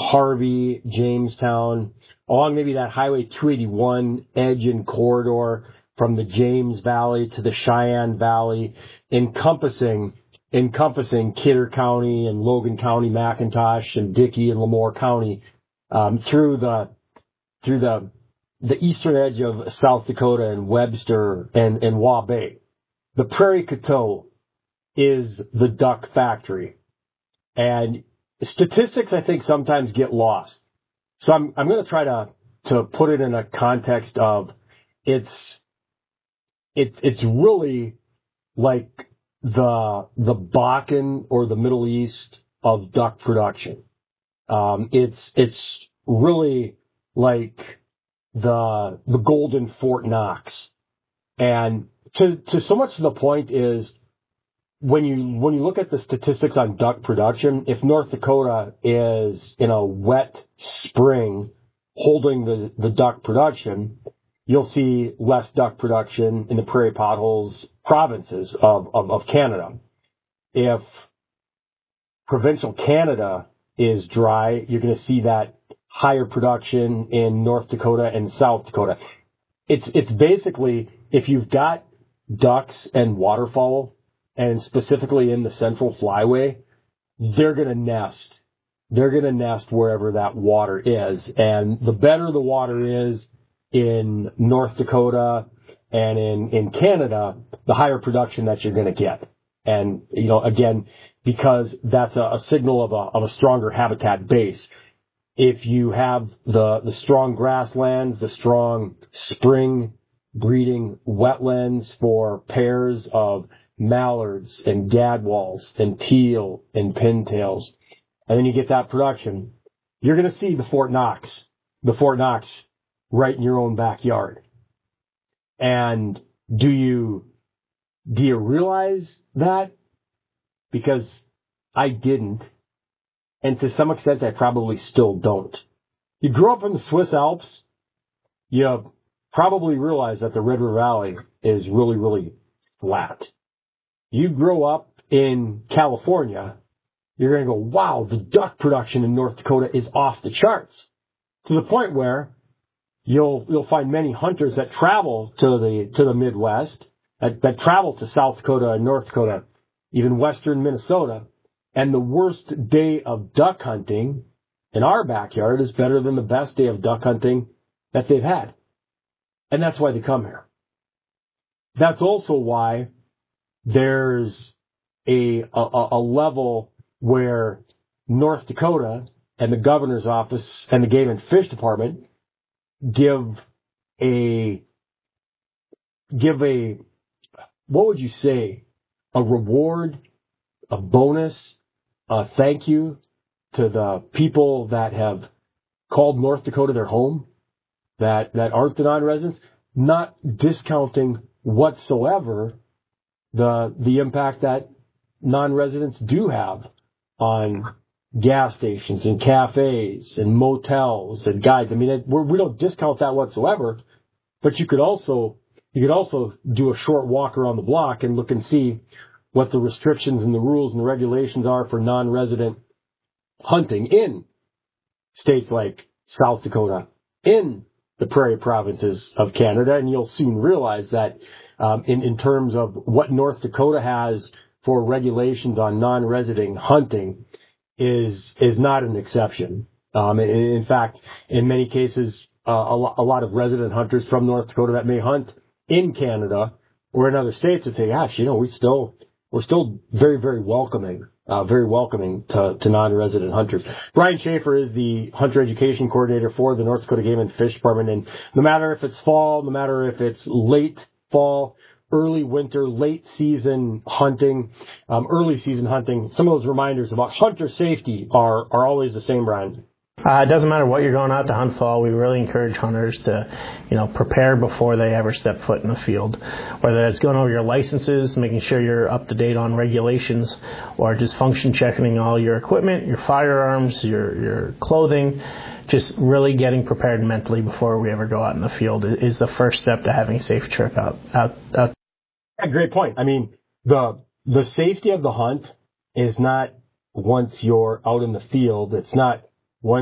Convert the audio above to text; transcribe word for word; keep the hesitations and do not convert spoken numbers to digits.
Harvey, Jamestown, along maybe that Highway two eighty-one edge and corridor from the James Valley to the Cheyenne Valley, encompassing encompassing Kidder County and Logan County, McIntosh and Dickey and Lemoore County, um, through the through the the eastern edge of South Dakota and Webster and, and Waubay. The Prairie Coteau is the duck factory. And statistics, I think, sometimes get lost. So I'm I'm going to try to to put it in a context of it's it's it's really like the the Bakken or the Middle East of duck production. Um, it's it's really like the the Golden Fort Knox, and to to so much to the point is when you when you look at the statistics on duck production, if North Dakota is in a wet spring holding the, the duck production, you'll see less duck production in the prairie potholes provinces of, of, of Canada. If provincial Canada is dry, you're going to see that higher production in North Dakota and South Dakota. It's it's basically, if you've got ducks and waterfowl, and specifically in the Central Flyway, they're going to nest. They're going to nest wherever that water is. And the better the water is in North Dakota and in, in Canada, the higher production that you're going to get. And, you know, again, because that's a, a signal of a, of a stronger habitat base. If you have the, the strong grasslands, the strong spring breeding wetlands for pairs of mallards and gadwalls and teal and pintails, and then you get that production, you're going to see the Fort Knox, the Fort Knox right in your own backyard. And do you, do you realize that? Because I didn't. And to some extent, I probably still don't. You grew up in the Swiss Alps, you probably realize that the Red River Valley is really, really flat. You grow up in California, you're going to go, wow, the duck production in North Dakota is off the charts. To the point where you'll you'll find many hunters that travel to the to the Midwest, that, that travel to South Dakota and North Dakota, even western Minnesota, and the worst day of duck hunting in our backyard is better than the best day of duck hunting that they've had. And that's why they come here. That's also why there's a, a, a level where North Dakota and the governor's office and the Game and Fish Department give a, give a, what would you say, a reward, a bonus, a thank you to the people that have called North Dakota their home, that, that aren't the non-residents, not discounting whatsoever the the impact that non-residents do have on gas stations and cafes and motels and guides. I mean, it, we're, we don't discount that whatsoever, but you could also you could also do a short walk around the block and look and see what the restrictions and the rules and the regulations are for non-resident hunting in states like South Dakota, in the prairie provinces of Canada, and you'll soon realize that um, in, in terms of what North Dakota has for regulations on non-resident hunting is is not an exception. Um, in, in fact, in many cases, uh, a, lo- a lot of resident hunters from North Dakota that may hunt in Canada or in other states would say, gosh, you know, we still, we're still very, very welcoming, uh, very welcoming to, to non-resident hunters. Brian Schaefer is the hunter education coordinator for the North Dakota Game and Fish Department. And no matter if it's fall, no matter if it's late fall, early winter, late season hunting, um, early season hunting, some of those reminders about hunter safety are, are always the same, Brian. Uh, it doesn't matter what you're going out to hunt fall. We really encourage hunters to, you know, prepare before they ever step foot in the field. Whether that's going over your licenses, making sure you're up to date on regulations, or just function checking all your equipment, your firearms, your your clothing. Just really getting prepared mentally before we ever go out in the field is the first step to having a safe trip out. out, out. Yeah, great point. I mean, the the safety of the hunt is not once you're out in the field. It's not